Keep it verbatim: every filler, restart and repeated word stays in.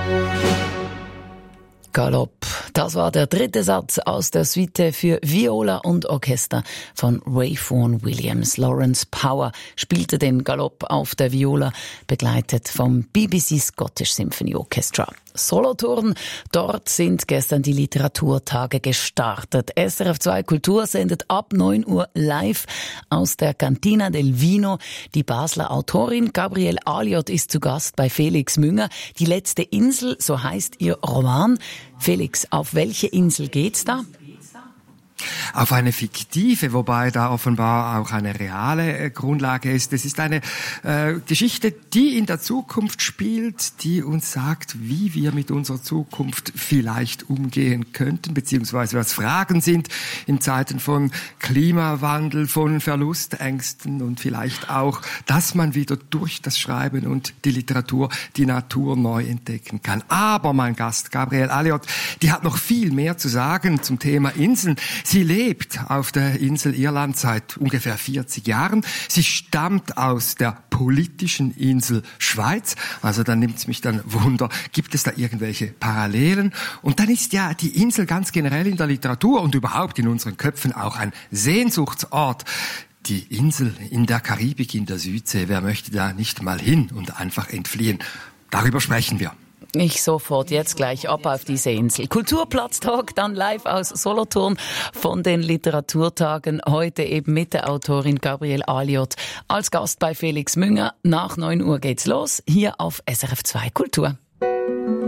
Galopp. Das war der dritte Satz aus der Suite für Viola und Orchester von Ray Vaughan Williams. Lawrence Power spielte den Galopp auf der Viola, begleitet vom B B C Scottish Symphony Orchestra. Solothurn, dort sind gestern die Literaturtage gestartet. S R F zwei Kultur sendet ab neun Uhr live aus der Cantina del Vino. Die Basler Autorin Gabrielle Aliot ist zu Gast bei Felix Münger. Die letzte Insel, so heißt ihr Roman. Felix, auf welche Insel geht's da? Auf eine fiktive, wobei da offenbar auch eine reale äh, Grundlage ist. Es ist eine äh, Geschichte, die in der Zukunft spielt, die uns sagt, wie wir mit unserer Zukunft vielleicht umgehen könnten, beziehungsweise was Fragen sind in Zeiten von Klimawandel, von Verlustängsten und vielleicht auch, dass man wieder durch das Schreiben und die Literatur die Natur neu entdecken kann. Aber mein Gast, Gabrielle Aliot, die hat noch viel mehr zu sagen zum Thema Inseln. Sie lebt auf der Insel Irland seit ungefähr vierzig Jahren. Sie stammt aus der politischen Insel Schweiz. Also dann nimmt es mich dann Wunder, gibt es da irgendwelche Parallelen? Und dann ist ja die Insel ganz generell in der Literatur und überhaupt in unseren Köpfen auch ein Sehnsuchtsort. Die Insel in der Karibik, in der Südsee, wer möchte da nicht mal hin und einfach entfliehen? Darüber sprechen wir. Ich sofort jetzt gleich ab auf diese Insel. Kulturplatz-Talk, dann live aus Solothurn von den Literaturtagen. Heute eben mit der Autorin Gabrielle Aliot als Gast bei Felix Münger. Nach neun Uhr geht's los, hier auf S R F zwei Kultur.